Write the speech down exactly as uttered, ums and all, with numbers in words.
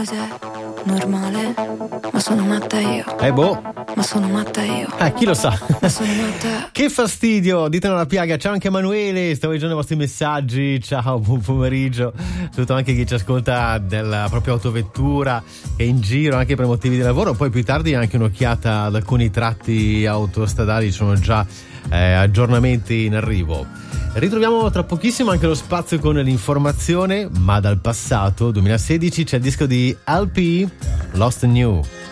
cos'è normale? Ma sono matta io. Eh boh. Ma sono matta io. Eh, chi lo sa. Ma sono matta. Che fastidio, ditelo alla piaga. Ciao anche Emanuele, stavo leggendo i vostri messaggi. Ciao, buon pomeriggio. Saluto anche chi ci ascolta della propria autovettura che è in giro anche per motivi di lavoro. Poi più tardi anche un'occhiata ad alcuni tratti autostradali, sono già eh, aggiornamenti in arrivo. Ritroviamo tra pochissimo anche lo spazio con l'informazione, ma dal passato duemilasedici c'è il disco di L P, Lost and New.